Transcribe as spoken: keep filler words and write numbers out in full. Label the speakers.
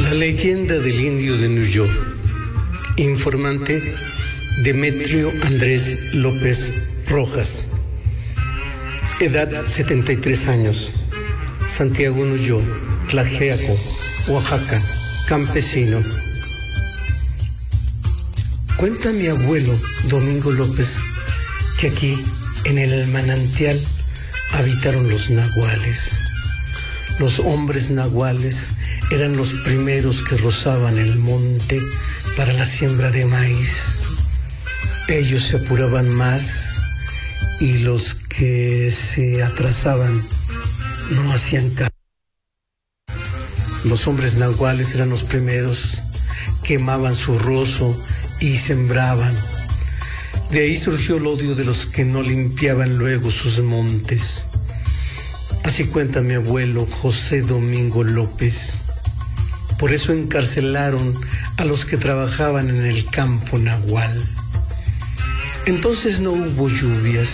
Speaker 1: La leyenda del indio de Nuyó. Informante Demetrio Andrés López Rojas. Edad setenta y tres años. Santiago Nuyó, Tlajeaco, Oaxaca, campesino. Cuenta mi abuelo Domingo López que aquí, en el manantial, habitaron los nahuales. Los hombres nahuales eran los primeros que rozaban el monte para la siembra de maíz. Ellos se apuraban más y los que se atrasaban no hacían caso. Los hombres nahuales eran los primeros, quemaban su rozo y sembraban. De ahí surgió el odio de los que no limpiaban luego sus montes. Así cuenta mi abuelo José Domingo López. Por eso encarcelaron a los que trabajaban en el campo nahual. Entonces no hubo lluvias,